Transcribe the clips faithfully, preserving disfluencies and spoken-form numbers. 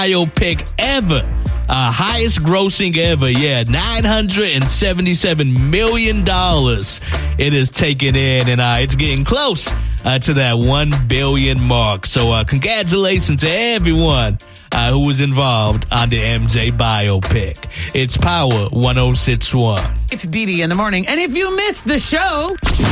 biopic ever. Uh, highest grossing ever, yeah, nine hundred seventy-seven million dollars it is taken in, and uh, it's getting close uh, to that one billion mark. So uh, congratulations to everyone uh, who was involved on the M J biopic. It's Power one oh six point one. It's Dee Dee in the morning, and if you missed the show...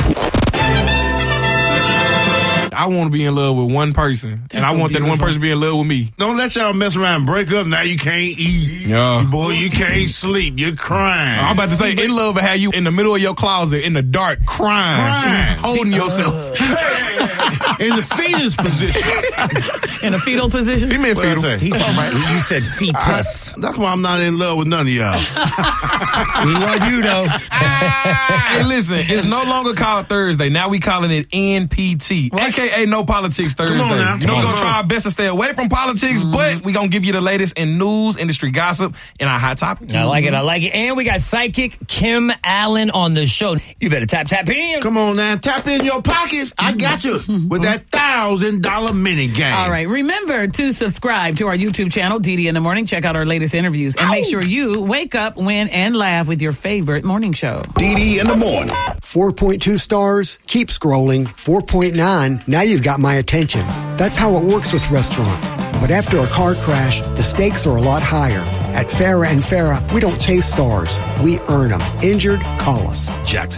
I want to be in love with one person, That's and I so want beautiful. that one person to be in love with me. Don't let y'all mess around and break up. Now you can't eat. Yeah. Boy, you can't sleep. You're crying. I'm about to say, in love, have you in the middle of your closet, in the dark, crying, Crying. holding See, yourself. Uh, in the fetus position. In a fetal position? He meant What fetal. I say? He said, right, you said fetus. That's why I'm not in love with none of y'all. We love you, though. Hey, listen, it's no longer called Thursday. Now we calling it N P T, a k a No Politics Thursday. Come on now. You know, we're Come going on. to try our best to stay away from politics, mm-hmm. but we're going to give you the latest in news, industry gossip, and our hot topics. I like it. I like it. And we got psychic Kim Allen on the show. You better tap, tap in. Come on now. Tap in your pockets. I got you with that thousand dollar mini game. All right. Remember to subscribe to our YouTube channel, Dee Dee in the Morning. Check out our latest interviews. And make sure you wake up, win, and laugh with your favorite morning show. Dee Dee in the morning. four point two stars. Keep scrolling. four point nine. Now you've got my attention. That's how it works with restaurants. But after a car crash, the stakes are a lot higher. At Farrah and Farrah, we don't chase stars. We earn them. Injured? Call us. Jackson